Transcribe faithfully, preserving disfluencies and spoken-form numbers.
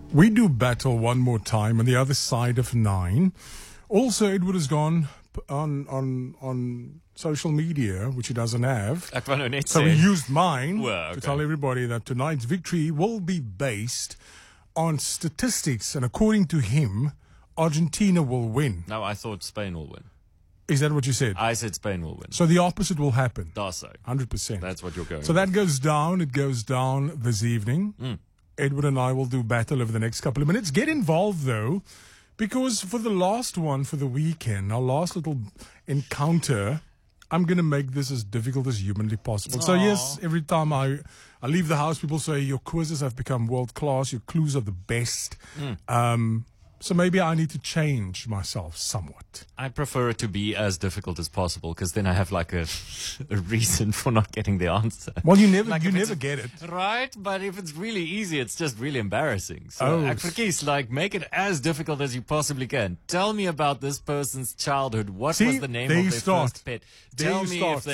We do battle one more time on the other side of nine. Also, Edward has gone p- on on on social media, which he doesn't have. Ek wou nou net So sê. we used mine Well, to okay. tell everybody that tonight's victory will be based on statistics, and according to him, Argentina will win. No, I thought Spain will win. Is that what you said? I said Spain will win. So the opposite will happen. That's so. one hundred percent. That's what you're going So that goes down. It goes down this evening. Mm. Edward and I will do battle over the next couple of minutes. Get involved, though, because for the last one for the weekend, our last little encounter, I'm going to make this as difficult as humanly possible. So, Aw. yes, every time I, I leave the house, people say, your quizzes have become world-class. Your clues are the best. Mm. Um, so maybe I need to change myself somewhat. I prefer it to be as difficult as possible because then I have like a, a reason for not getting the answer. Well, you never, Like you if never it's- get it. Right? But if it's really easy, it's just really embarrassing. So, Oh. ek verkies, like, make it as difficult as you possibly can. Tell me about this person's childhood. What See, was the name there of you their start. first pet? There Tell you me start. if they